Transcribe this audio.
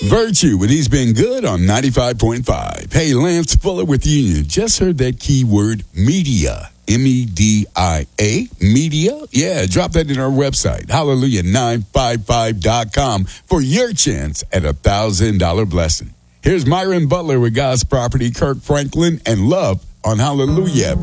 Virtue with He's Been Good on 95.5. Hey, Lance Fuller with you. Just heard that keyword media. MEDIA, media. Yeah, drop that in our website, hallelujah955.com for your chance at $1,000 blessing. Here's Myron Butler with God's Property, Kirk Franklin, and Love on Hallelujah.